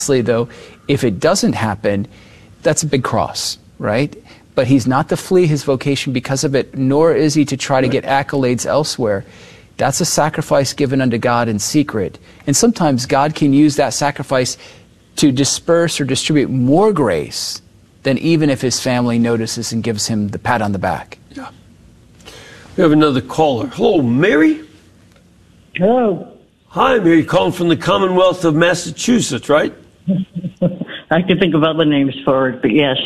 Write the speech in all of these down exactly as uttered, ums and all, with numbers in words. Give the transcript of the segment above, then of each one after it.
Though, if it doesn't happen, that's a big cross, right? But he's not to flee his vocation because of it, nor is he to try to get accolades elsewhere. That's a sacrifice given unto God in secret. And sometimes God can use that sacrifice to disperse or distribute more grace than even if his family notices and gives him the pat on the back. Yeah. We have another caller. Hello, Mary? Hello. Hi, Mary. Calling from the Commonwealth of Massachusetts, right? I can think of other names for it, but yes.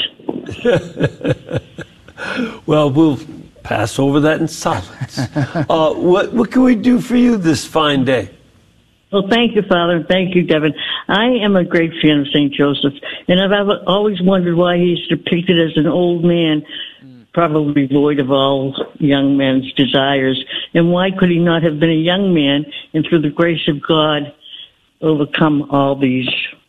Well, we'll pass over that in silence. Uh, what, what can we do for you this fine day? Well, thank you, Father. Thank you, Devin. I am a great fan of Saint Joseph, and I've always wondered why he's depicted as an old man, probably void of all young men's desires, and why could he not have been a young man and through the grace of God overcome all these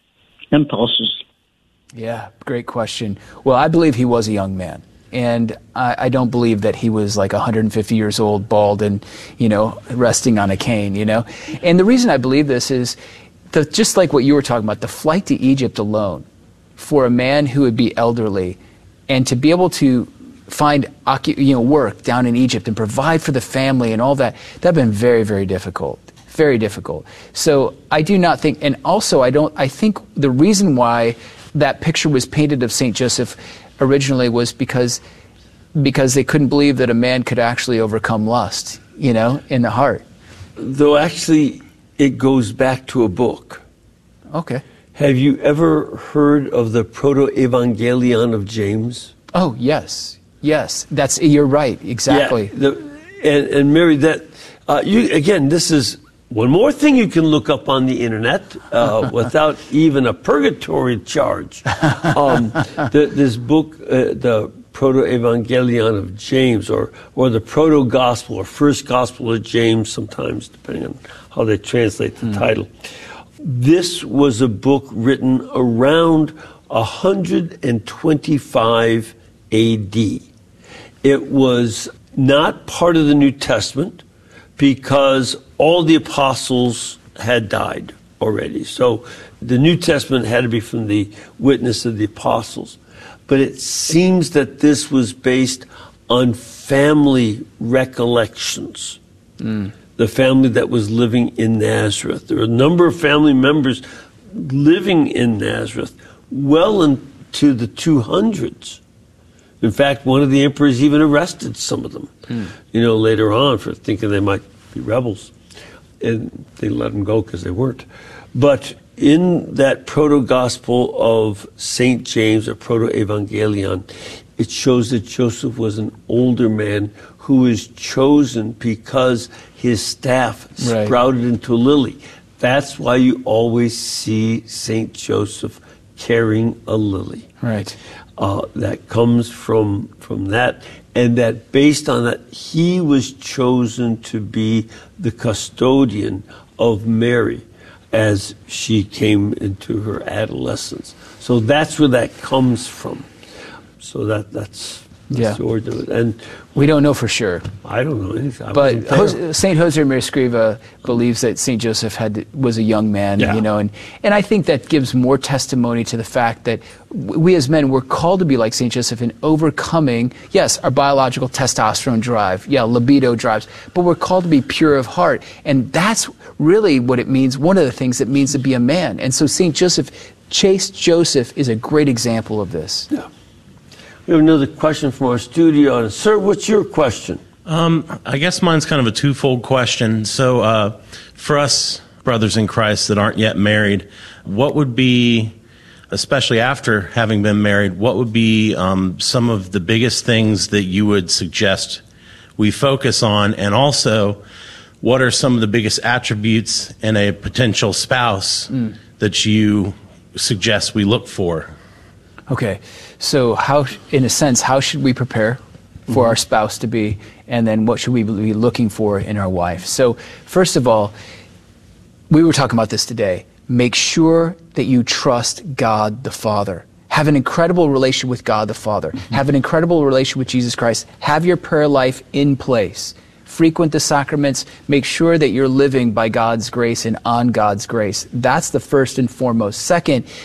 impulses? Yeah, great question. Well, I believe he was a young man. And I, I don't believe that he was like one hundred fifty years old, bald, and, you know, resting on a cane, you know. And the reason I believe this is the, just like what you were talking about, the flight to Egypt alone for a man who would be elderly and to be able to find you know, work down in Egypt and provide for the family and all that, that would have been very, very difficult. Very difficult. So I do not think, and also I don't, I think the reason why that picture was painted of Saint Joseph originally was because because they couldn't believe that a man could actually overcome lust, you know, in the heart. Though actually it goes back to a book. Okay. Have you ever heard of the Proto-Evangelion of James? Oh, yes. Yes. That's, you're right. Exactly. Yeah, the, and, and Mary, that, uh, you, again, this is one more thing you can look up on the internet uh, without even a purgatory charge. Um, the, this book, uh, the Proto-Evangelion of James, or or the Proto-Gospel, or First Gospel of James, sometimes, depending on how they translate the mm. title. This was a book written around one hundred twenty-five A D. It was not part of the New Testament, because all the apostles had died already. So the New Testament had to be from the witness of the apostles. But it seems that this was based on family recollections. Mm. The family that was living in Nazareth. There were a number of family members living in Nazareth well into the two hundreds. In fact, one of the emperors even arrested some of them, mm. you know, later on for thinking they might be rebels. And they let them go because they weren't. But in that proto-gospel of Saint James, or Proto-Evangelion, it shows that Joseph was an older man who was chosen because his staff right. sprouted into a lily. That's why you always see Saint Joseph carrying a lily. Right. Uh, that comes from from that, and that based on that, he was chosen to be the custodian of Mary as she came into her adolescence. So that's where that comes from. So that that's, that's yeah. the origin of it. And we don't know for sure. I don't know anything. I but Jose, Saint Josemaria Escriva believes that Saint Joseph had was a young man, yeah. you know, and, and I think that gives more testimony to the fact that we as men, we're called to be like Saint Joseph in overcoming, yes, our biological testosterone drive, yeah, libido drives, but we're called to be pure of heart. And that's really what it means, one of the things it means to be a man. And so Saint Joseph, chaste Joseph, is a great example of this. Yeah. We have another question from our studio. Sir, what's your question? Um, I guess mine's kind of a twofold question. So uh, for us brothers in Christ that aren't yet married, what would be, especially after having been married, what would be um, some of the biggest things that you would suggest we focus on? And also, what are some of the biggest attributes in a potential spouse mm. that you suggest we look for? Okay, so how, in a sense, how should we prepare for mm-hmm. our spouse to be, and then what should we be looking for in our wife? So first of all, we were talking about this today. Make sure that you trust God the Father. Have an incredible relationship with God the Father. Mm-hmm. Have an incredible relationship with Jesus Christ. Have your prayer life in place. frequent the sacraments, make sure that you're living by God's grace and on God's grace. That's the first and foremost. Second,